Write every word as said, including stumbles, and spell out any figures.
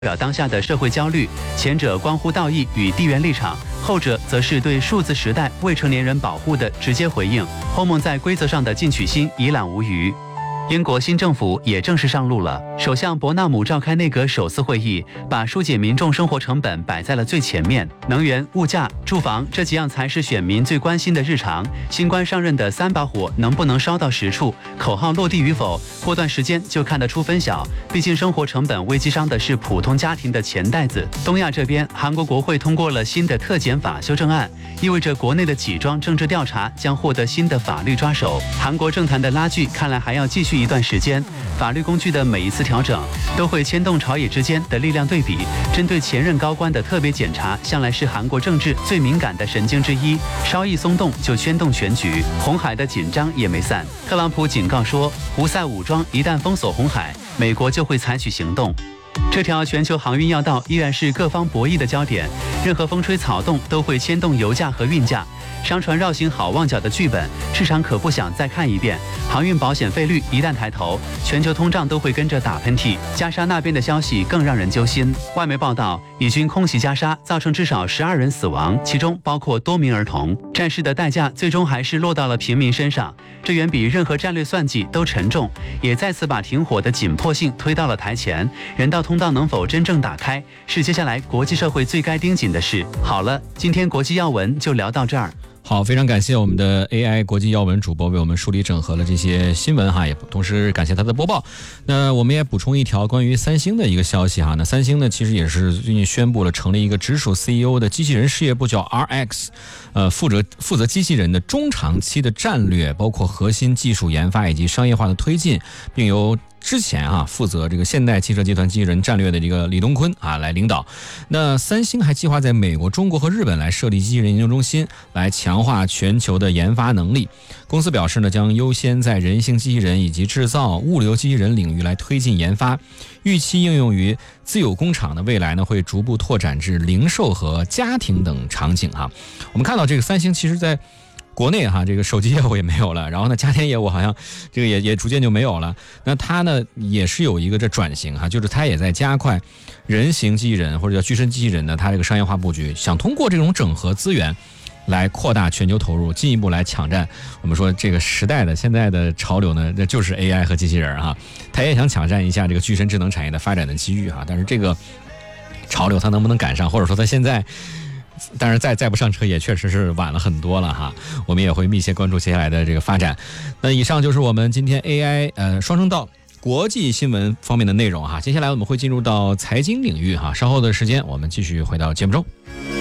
表当下的社会焦虑，前者关乎道义与地缘立场，后者则是对数字时代未成年人保护的直接回应。欧盟在规则上的进取心已览无余。英国新政府也正式上路了，首相伯纳姆召开内阁首次会议，把疏解民众生活成本摆在了最前面。能源、物价、住房这几样才是选民最关心的日常。新官上任的三把火能不能烧到实处，口号落地与否，过段时间就看得出分晓。毕竟生活成本危机伤的是普通家庭的钱袋子。东亚这边，韩国国会通过了新的特检法修正案，意味着国内的几桩政治调查将获得新的法律抓手。韩国政坛的拉锯看来还要继续一段时间，法律工具的每一次调整都会牵动朝野之间的力量对比。针对前任高官的特别检查，向来是韩国政治最敏感的神经之一，稍一松动就牵动全局。红海的紧张也没散，特朗普警告说，胡塞武装一旦封锁红海，美国就会采取行动。这条全球航运要道依然是各方博弈的焦点，任何风吹草动都会牵动油价和运价。商船绕行好望角的剧本，市场可不想再看一遍。航运保险费率一旦抬头，全球通胀都会跟着打喷嚏。加沙那边的消息更让人揪心。外媒报道，以军空袭加沙，造成至少十二人死亡，其中包括多名儿童。战事的代价最终还是落到了平民身上，这远比任何战略算计都沉重，也再次把停火的紧迫性推到了台前。人道通道能否真正打开，是接下来国际社会最该盯紧的事。好了，今天国际要闻就聊到这儿。 好，非常感谢我们的 A I 国际要闻主播为我们梳理整合了这些新闻哈，也同时感谢他的播报。那我们也补充一条关于三星的一个消息哈，那三星呢其实也是最近宣布了成立一个直属 C E O 的机器人事业部，叫 R X， 呃，负责负责机器人的中长期的战略，包括核心技术研发以及商业化的推进，并由之前啊负责这个现代汽车集团机器人战略的这个李东坤啊来领导。那三星还计划在美国、中国和日本来设立机器人研究中心，来强化全球的研发能力。公司表示呢，将优先在人形机器人以及制造、物流机器人领域来推进研发，预期应用于自有工厂的未来呢会逐步拓展至零售和家庭等场景哈。我们看到这个三星其实在国内哈，这个手机业务也没有了，然后呢，家电业务好像这个也也逐渐就没有了。那它呢也是有一个这转型哈，就是它也在加快人形机器人或者叫具身机器人的它这个商业化布局，想通过这种整合资源来扩大全球投入，进一步来抢占我们说这个时代的现在的潮流呢，这就是 A I 和机器人哈。它也想抢占一下这个具身智能产业的发展的机遇哈，但是这个潮流它能不能赶上，或者说它现在但是再再不上车也确实是晚了很多了哈，我们也会密切关注接下来的这个发展。那以上就是我们今天 A I 呃双声道国际新闻方面的内容哈，接下来我们会进入到财经领域哈，稍后的时间我们继续回到节目中。